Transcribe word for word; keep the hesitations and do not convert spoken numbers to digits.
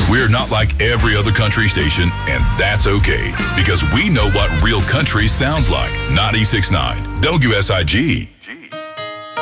We're not like every other country station, and that's okay, because we know what real country sounds like. ninety-six point nine W S I G.